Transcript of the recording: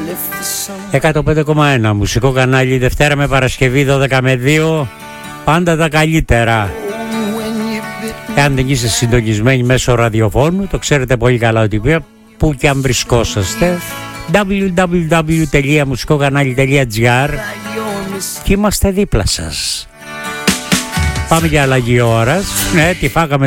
105,1 μουσικό κανάλι, Δευτέρα με Παρασκευή 12 με 2. Πάντα τα καλύτερα. Εάν δεν είστε συντονισμένοι μέσω ραδιοφώνου, το ξέρετε πολύ καλά ότι που και αν βρισκόσαστε, www.musikokanali.gr, και είμαστε δίπλα σας. Πάμε για αλλαγή ώρας. Ναι, τη φάγαμε